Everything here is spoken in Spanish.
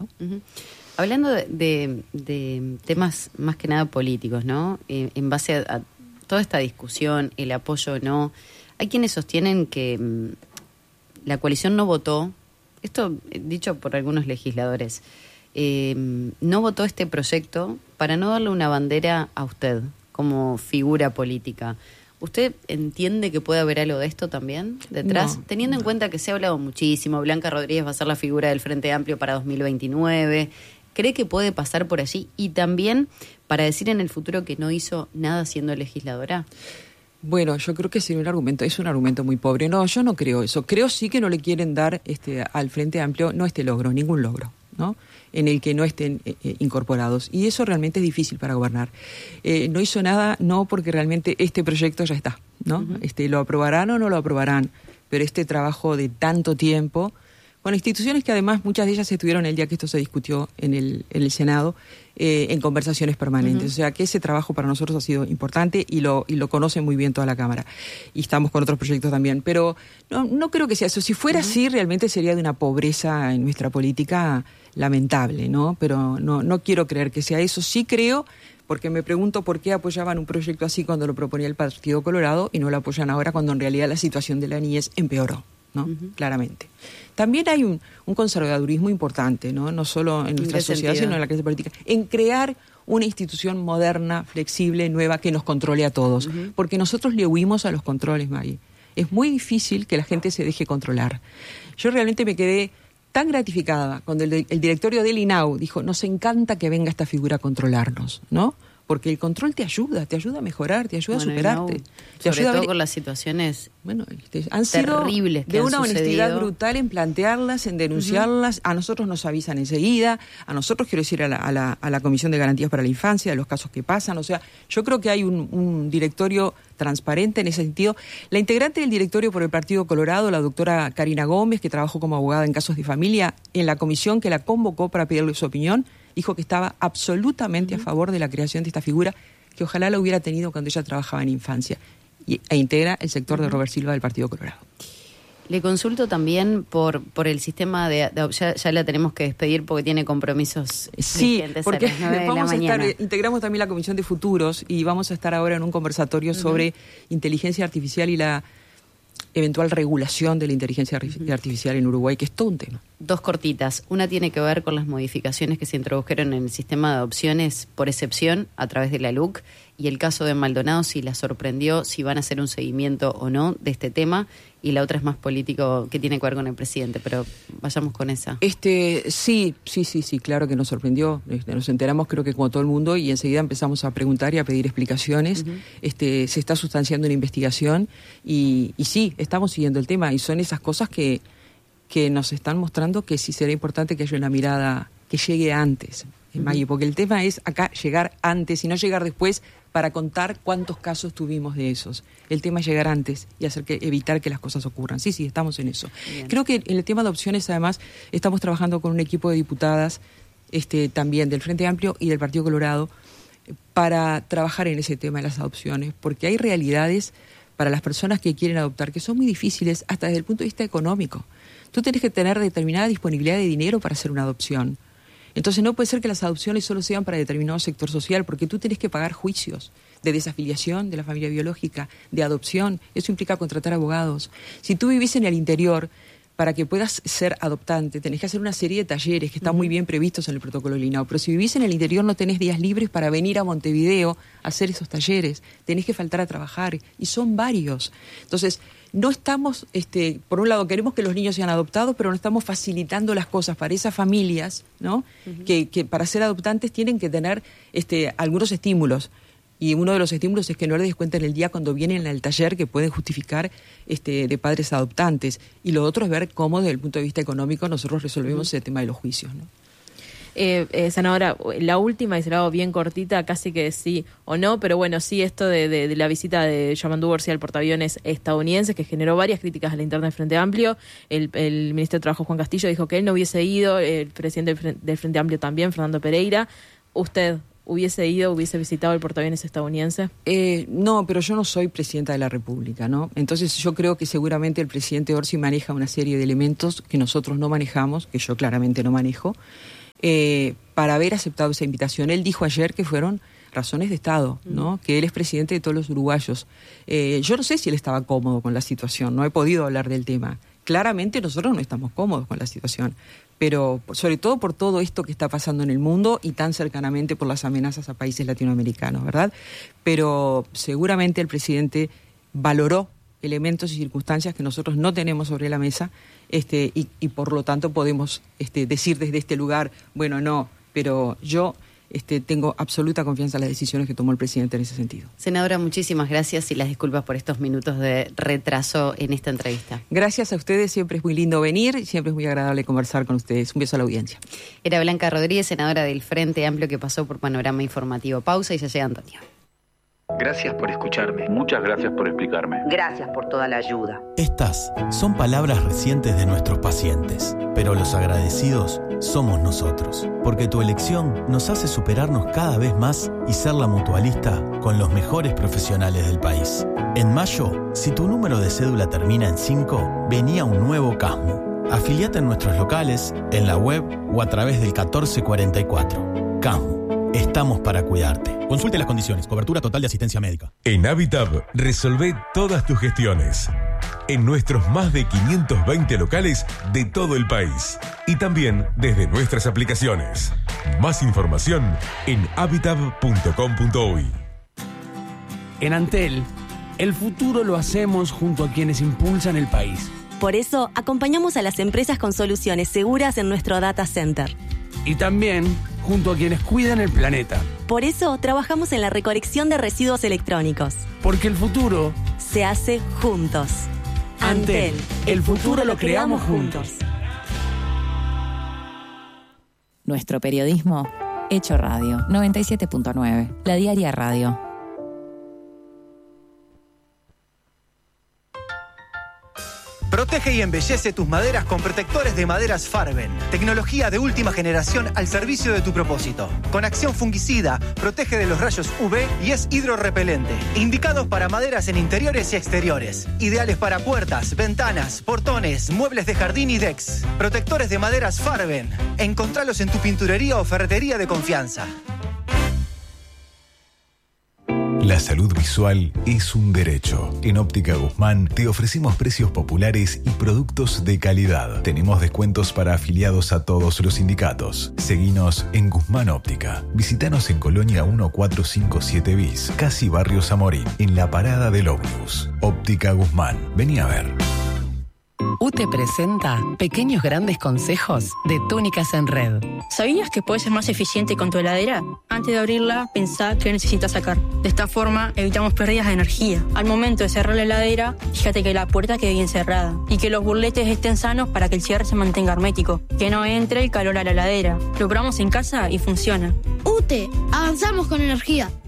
¿no? Uh-huh. Hablando de temas más que nada políticos, ¿no? En base a toda esta discusión, el apoyo o no, hay quienes sostienen que la coalición no votó, esto dicho por algunos legisladores, no votó este proyecto para no darle una bandera a usted como figura política. ¿Usted entiende que puede haber algo de esto también detrás? Teniendo en cuenta que se ha hablado muchísimo, Blanca Rodríguez va a ser la figura del Frente Amplio para 2029, ¿cree que puede pasar por allí? Y también para decir en el futuro que no hizo nada siendo legisladora. Bueno, yo creo que es un argumento muy pobre. No, yo no creo eso. Creo sí que no le quieren dar al Frente Amplio, no ningún logro, ¿no? En el que no estén incorporados. Y eso realmente es difícil para gobernar. No hizo nada, no porque realmente este proyecto ya está, ¿no? Uh-huh. Lo aprobarán o no lo aprobarán, pero este trabajo de tanto tiempo, con instituciones que además muchas de ellas estuvieron el día que esto se discutió en el Senado, en conversaciones permanentes. Uh-huh. O sea que ese trabajo para nosotros ha sido importante y lo conoce muy bien toda la Cámara. Y estamos con otros proyectos también. Pero no creo que sea eso. Si fuera así, realmente sería de una pobreza en nuestra política lamentable, ¿no? Pero no quiero creer que sea eso. Sí creo, porque me pregunto por qué apoyaban un proyecto así cuando lo proponía el Partido Colorado y no lo apoyan ahora cuando en realidad la situación de la niñez empeoró, ¿no? Uh-huh. Claramente. También hay un conservadurismo importante, ¿no? Solo en nuestra sociedad, sino en la clase política, en crear una institución moderna, flexible, nueva, que nos controle a todos. Uh-huh. Porque nosotros le huimos a los controles, Maggie. Es muy difícil que la gente se deje controlar. Yo realmente me quedé tan gratificada cuando el directorio del INAU dijo, nos encanta que venga esta figura a controlarnos, ¿no? Porque el control te ayuda a mejorar, te ayuda a superarte. Sobre todo con las situaciones han sido terribles de una honestidad brutal en plantearlas, en denunciarlas. Uh-huh. A nosotros nos avisan enseguida, a nosotros, quiero decir, a la Comisión de Garantías para la Infancia, de los casos que pasan. O sea, yo creo que hay un directorio transparente en ese sentido. La integrante del directorio por el Partido Colorado, la doctora Karina Gómez, que trabajó como abogada en casos de familia, en la comisión que la convocó para pedirle su opinión, dijo que estaba absolutamente a favor de la creación de esta figura, que ojalá la hubiera tenido cuando ella trabajaba en infancia, e integra el sector de Robert Silva del Partido Colorado. Le consulto también por el sistema de ya la tenemos que despedir porque tiene compromisos. Sí, porque integramos también la Comisión de Futuros y vamos a estar ahora en un conversatorio sobre inteligencia artificial y la eventual regulación de la inteligencia artificial en Uruguay, que es todo un tema. Dos cortitas. Una tiene que ver con las modificaciones que se introdujeron en el sistema de adopciones por excepción a través de la LUC y el caso de Maldonado, si la sorprendió, si van a hacer un seguimiento o no de este tema. Y la otra es más político, que tiene que ver con el presidente, pero vayamos con esa. Sí, claro que nos sorprendió. Nos enteramos, creo que como todo el mundo, y enseguida empezamos a preguntar y a pedir explicaciones. Uh-huh. Se está sustanciando una investigación y sí, estamos siguiendo el tema. Y son esas cosas que nos están mostrando que sí será importante que haya una mirada que llegue antes, Maggie, porque el tema es acá llegar antes y no llegar después para contar cuántos casos tuvimos de esos. El tema es llegar antes y evitar que las cosas ocurran. Sí, estamos en eso. Bien. Creo que en el tema de adopciones, además, estamos trabajando con un equipo de diputadas también del Frente Amplio y del Partido Colorado para trabajar en ese tema de las adopciones, porque hay realidades para las personas que quieren adoptar que son muy difíciles hasta desde el punto de vista económico. Tú tenés que tener determinada disponibilidad de dinero para hacer una adopción. Entonces no puede ser que las adopciones solo sean para determinado sector social, porque tú tienes que pagar juicios de desafiliación de la familia biológica, de adopción. Eso implica contratar abogados. Si tú vivís en el interior, para que puedas ser adoptante, tenés que hacer una serie de talleres que están muy bien previstos en el protocolo del INAU. Pero si vivís en el interior no tenés días libres para venir a Montevideo a hacer esos talleres. Tenés que faltar a trabajar, y son varios. Entonces, no estamos, por un lado queremos que los niños sean adoptados, pero no estamos facilitando las cosas para esas familias, ¿no? Uh-huh. Que para ser adoptantes tienen que tener algunos estímulos. Y uno de los estímulos es que no les descuenten el día cuando vienen al taller, que pueden justificar de padres adoptantes. Y lo otro es ver cómo, desde el punto de vista económico, nosotros resolvemos el tema de los juicios, ¿no? Sanadora, la última, y se la hago bien cortita, casi que sí o no, pero bueno, sí, esto de la visita de Yamandu García al portaaviones estadounidense, que generó varias críticas a la interna del Frente Amplio. El ministro de Trabajo, Juan Castillo, dijo que él no hubiese ido, el presidente del Frente Amplio también, Fernando Pereira. ¿Usted hubiese ido, hubiese visitado el portaaviones estadounidense? No, pero yo no soy presidenta de la República, ¿no? Entonces yo creo que seguramente el presidente Orsi maneja una serie de elementos que nosotros no manejamos, que yo claramente no manejo. para haber aceptado esa invitación. Él dijo ayer que fueron razones de Estado, ¿no? Que él es presidente de todos los uruguayos. Yo no sé si él estaba cómodo con la situación, no he podido hablar del tema. Claramente nosotros no estamos cómodos con la situación, pero sobre todo por todo esto que está pasando en el mundo y tan cercanamente por las amenazas a países latinoamericanos, ¿verdad? Pero seguramente el presidente valoró elementos y circunstancias que nosotros no tenemos sobre la mesa, y por lo tanto podemos decir desde este lugar, bueno, no, pero yo tengo absoluta confianza en las decisiones que tomó el presidente en ese sentido. Senadora, muchísimas gracias y las disculpas por estos minutos de retraso en esta entrevista. Gracias a ustedes, siempre es muy lindo venir y siempre es muy agradable conversar con ustedes. Un beso a la audiencia. Era Blanca Rodríguez, senadora del Frente Amplio, que pasó por Panorama Informativo. Pausa y ya llega Antonio. Gracias por escucharme. Muchas gracias por explicarme. Gracias por toda la ayuda. Estas son palabras recientes de nuestros pacientes, pero los agradecidos somos nosotros, porque tu elección nos hace superarnos cada vez más y ser la mutualista con los mejores profesionales del país. En mayo, si tu número de cédula termina en 5, venía un nuevo CASMU. Afiliate en nuestros locales, en la web o a través del 1444. CASMU. Estamos para cuidarte. Consulte las condiciones. Cobertura total de asistencia médica. En Habitat, resolvé todas tus gestiones. En nuestros más de 520 locales de todo el país. Y también desde nuestras aplicaciones. Más información en habitat.com.uy. En Antel, el futuro lo hacemos junto a quienes impulsan el país. Por eso, acompañamos a las empresas con soluciones seguras en nuestro data center. Y también junto a quienes cuidan el planeta. Por eso, trabajamos en la recolección de residuos electrónicos. Porque el futuro se hace juntos. Antel, el futuro lo creamos juntos. Nuestro periodismo, hecho radio. 97.9, La Diaria Radio. Protege y embellece tus maderas con protectores de maderas Farben. Tecnología de última generación al servicio de tu propósito. Con acción fungicida, protege de los rayos UV y es hidrorrepelente. Indicados para maderas en interiores y exteriores. Ideales para puertas, ventanas, portones, muebles de jardín y decks. Protectores de maderas Farben. Encontralos en tu pinturería o ferretería de confianza. La salud visual es un derecho. En Óptica Guzmán te ofrecemos precios populares y productos de calidad. Tenemos descuentos para afiliados a todos los sindicatos. Seguinos en Guzmán Óptica. Visítanos en Colonia 1457 bis, casi Barrio Zamorín, en la parada del ómnibus. Óptica Guzmán. Vení a ver. UTE presenta pequeños grandes consejos de túnicas en red. ¿Sabías que puedes ser más eficiente con tu heladera? Antes de abrirla, pensá qué necesitas sacar. De esta forma, evitamos pérdidas de energía. Al momento de cerrar la heladera, fíjate que la puerta quede bien cerrada y que los burletes estén sanos para que el cierre se mantenga hermético. Que no entre el calor a la heladera. Lo probamos en casa y funciona. UTE, avanzamos con energía.